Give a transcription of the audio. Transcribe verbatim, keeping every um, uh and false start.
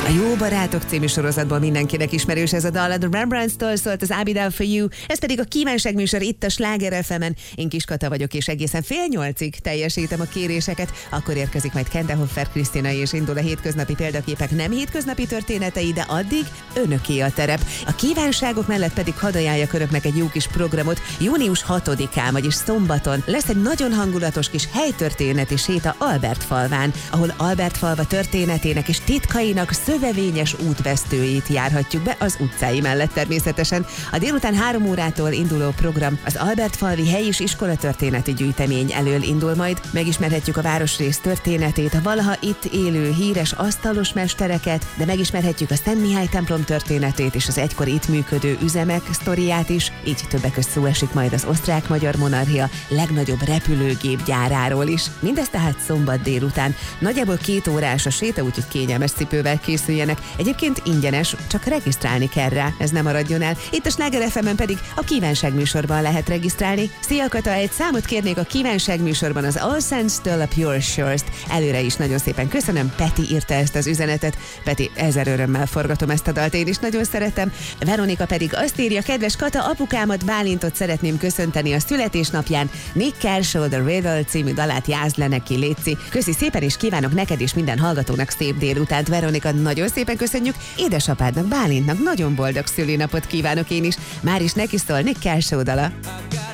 A Jó Barátok című sorozatból mindenkinek ismerős ez a dal, a The Rembrandts-tól szólt az I'll Be There For You, ez pedig a kívánság műsor itt a Sláger ef emen. Én Kis Kata vagyok, és egészen fél nyolcig teljesítem a kéréseket, akkor érkezik majd Kendehoffer Krisztina, és indul a hétköznapi példaképek nem hétköznapi történetei, de addig önöké a terep. A kívánságok mellett pedig hadd ajánljak önöknek egy jó kis programot. Június hatodikán, vagyis szombaton lesz egy nagyon hangulatos kis helytörténeti séta Albertfalván, ahol Albertfalva történetének és titkainak szövevényes útvesztőit járhatjuk be az utcái mellett természetesen. A délután három órától induló program az Albertfalvi Hely- és Iskolatörténeti Gyűjtemény elől indul majd. Megismerhetjük a városrész történetét, a valaha itt élő híres asztalos mestereket, de megismerhetjük a Szent Mihály templom történetét és az egykor itt működő üzemek sztoriát is, így többek között szó esik majd az osztrák-magyar monarchia legnagyobb repülőgép gyáráról is. Mindez tehát szombat délután. Nagyjából két órás a séta, úgyhogy kényelmes cipővel készüljenek. Egyébként ingyenes, csak regisztrálni kell rá, ez nem maradjon el. Itt a Sláger ef emen pedig a kívánság műsorban lehet regisztrálni. Szia Kata, egy számot kérnék a kívánság műsorban az All Saints-től a Pure Shores-t. Előre is nagyon szépen köszönöm, Peti írta ezt az üzenetet. Peti, ezer örömmel forgatom ezt a dalt, én is nagyon szeretem. Veronika pedig azt írja, kedves Kata, apukámat, Bálintot szeretném köszönteni a születésnapján. Nick Kershaw The Riddle című dalát jázd le neki, létszi. Köszi szépen, és kívánok neked és minden hallgatónak szép délutánt. Veronika, nagyon szépen köszönjük. Édesapádnak, Bálintnak nagyon boldog szülinapot kívánok én is. Már is neki szól Nick Kershaw dala.